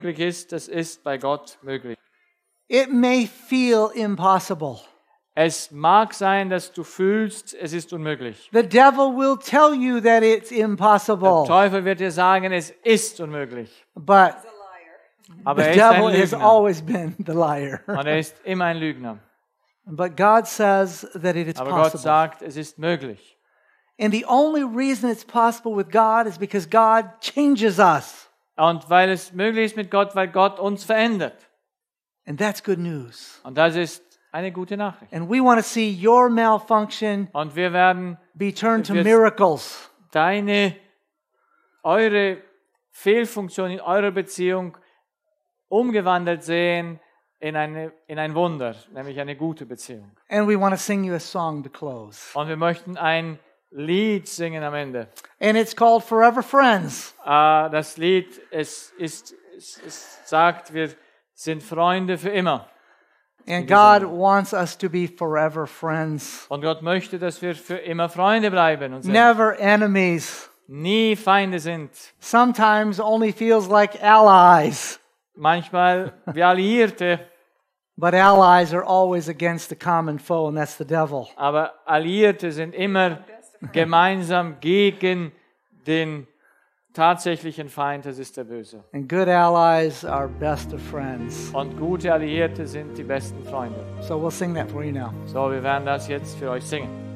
ist, das ist bei Gott möglich. It may feel impossible. Es mag sein, dass du fühlst, es ist unmöglich. The devil will tell you that it's Der impossible. Teufel wird dir sagen, es ist unmöglich. But Aber the er ist ein devil has Lügner. always been the liar. Und er ist immer ein Lügner. But God says that it is Aber Gott possible. sagt, es ist möglich. And the only reason it's possible with God is because God changes us. Und weil es möglich ist mit Gott, weil Gott uns verändert. And that's good news. Und das ist eine gute Nachricht. And we want to see your malfunction Und wir werden be turned to Yes. miracles. eure Fehlfunktion in eurer Beziehung umgewandelt sehen in ein Wunder, nämlich eine gute Beziehung. And we want to sing you a song to close. Und wir möchten ein Lied singen am Ende. And it's called Forever Friends. Das Lied, es sagt, wir sind Freunde für immer. And God wants us to be forever friends. Und Gott möchte, dass wir für immer Freunde bleiben und sind. Never enemies. Nie Feinde sind. Sometimes only feels like allies. Manchmal wie Alliierte, But allies are always against the common foe, and that's the devil. aber Alliierte sind immer gemeinsam gegen den tatsächlichen Feind, das ist der Böse. And good allies are best of friends. Und gute Alliierte sind die besten Freunde. So we'll sing that for you now. So, wir werden das jetzt für euch singen.